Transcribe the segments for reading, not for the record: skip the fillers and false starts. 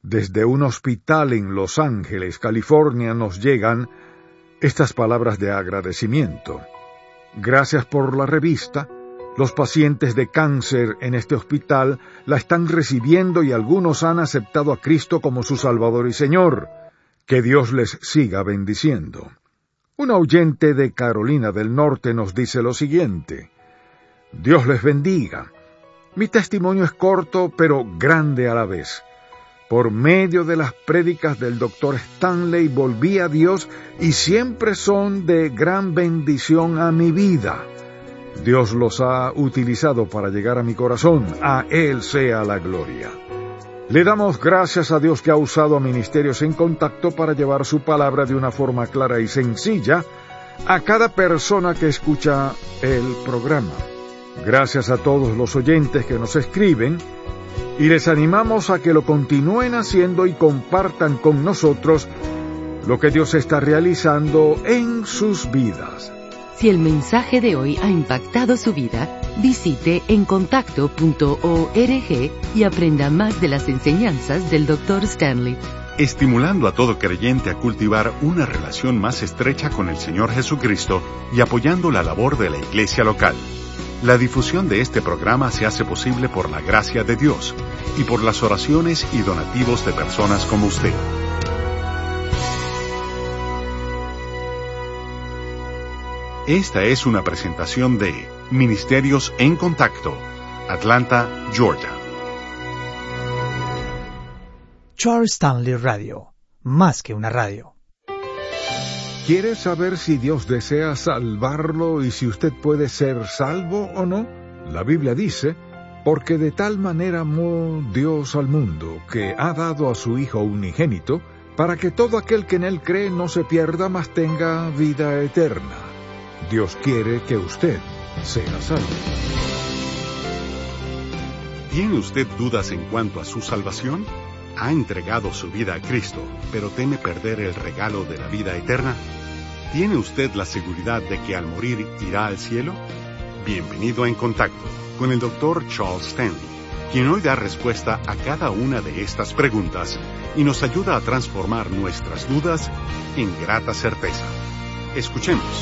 Desde un hospital en Los Ángeles, California, nos llegan estas palabras de agradecimiento. Gracias por la revista. Los pacientes de cáncer en este hospital la están recibiendo y algunos han aceptado a Cristo como su Salvador y Señor. Que Dios les siga bendiciendo. Un oyente de Carolina del Norte nos dice lo siguiente: Dios les bendiga. Mi testimonio es corto, pero grande a la vez. Por medio de las prédicas del Dr. Stanley volví a Dios y siempre son de gran bendición a mi vida. Dios los ha utilizado para llegar a mi corazón. A Él sea la gloria. Le damos gracias a Dios que ha usado a Ministerios en Contacto para llevar su palabra de una forma clara y sencilla a cada persona que escucha el programa. Gracias a todos los oyentes que nos escriben y les animamos a que lo continúen haciendo y compartan con nosotros lo que Dios está realizando en sus vidas. Si el mensaje de hoy ha impactado su vida, visite encontacto.org y aprenda más de las enseñanzas del Dr. Stanley. Estimulando a todo creyente a cultivar una relación más estrecha con el Señor Jesucristo y apoyando la labor de la iglesia local. La difusión de este programa se hace posible por la gracia de Dios y por las oraciones y donativos de personas como usted. Esta es una presentación de Ministerios en Contacto, Atlanta, Georgia. Charles Stanley Radio, más que una radio. ¿Quiere saber si Dios desea salvarlo y si usted puede ser salvo o no? La Biblia dice, porque de tal manera amó Dios al mundo, que ha dado a su Hijo unigénito, para que todo aquel que en Él cree no se pierda, mas tenga vida eterna. Dios quiere que usted sea salvo. ¿Tiene usted dudas en cuanto a su salvación? ¿Ha entregado su vida a Cristo, pero teme perder el regalo de la vida eterna? ¿Tiene usted la seguridad de que al morir irá al cielo? Bienvenido a En Contacto con el Dr. Charles Stanley, quien hoy da respuesta a cada una de estas preguntas y nos ayuda a transformar nuestras dudas en grata certeza. Escuchemos.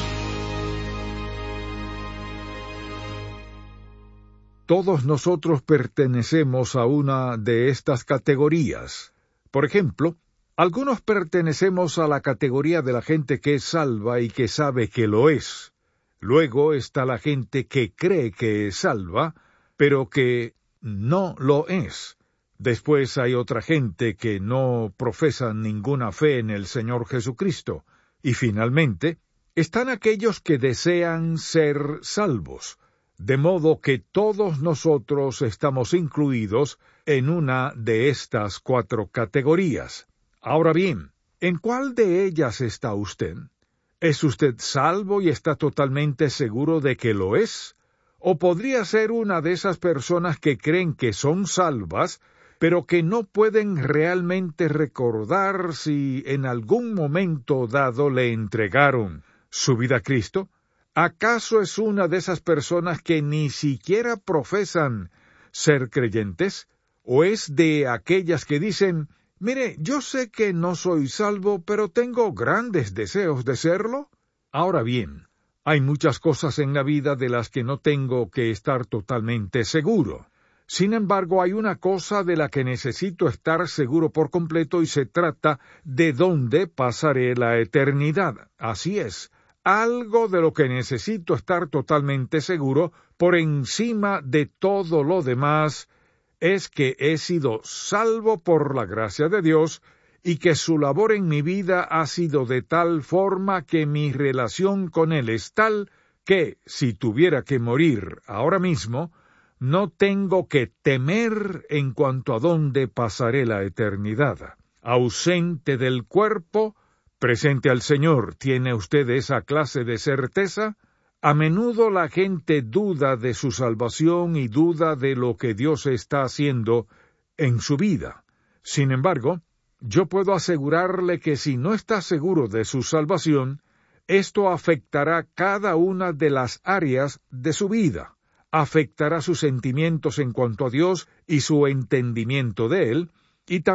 Todos nosotros pertenecemos a una de estas categorías. Por ejemplo, algunos pertenecemos a la categoría de la gente que es salva y que sabe que lo es. Luego está la gente que cree que es salva, pero que no lo es. Después hay otra gente que no profesa ninguna fe en el Señor Jesucristo. Y finalmente, están aquellos que desean ser salvos. De modo que todos nosotros estamos incluidos en una de estas 4 categorías. Ahora bien, ¿en cuál de ellas está usted? ¿Es usted salvo y está totalmente seguro de que lo es? ¿O podría ser una de esas personas que creen que son salvas, pero que no pueden realmente recordar si en algún momento dado le entregaron su vida a Cristo? ¿Acaso es una de esas personas que ni siquiera profesan ser creyentes? ¿O es de aquellas que dicen, mire, yo sé que no soy salvo, pero tengo grandes deseos de serlo? Ahora bien, hay muchas cosas en la vida de las que no tengo que estar totalmente seguro. Sin embargo, hay una cosa de la que necesito estar seguro por completo y se trata de dónde pasaré la eternidad. Así es. Algo de lo que necesito estar totalmente seguro, por encima de todo lo demás, es que he sido salvo por la gracia de Dios y que su labor en mi vida ha sido de tal forma que mi relación con Él es tal que, si tuviera que morir ahora mismo, no tengo que temer en cuanto a dónde pasaré la eternidad. Ausente del cuerpo, presente al Señor. ¿Tiene usted esa clase de certeza? A menudo la gente duda de su salvación y duda de lo que Dios está haciendo en su vida. Sin embargo, yo puedo asegurarle que si no está seguro de su salvación, esto afectará cada una de las áreas de su vida. Afectará sus sentimientos en cuanto a Dios y su entendimiento de Él, y también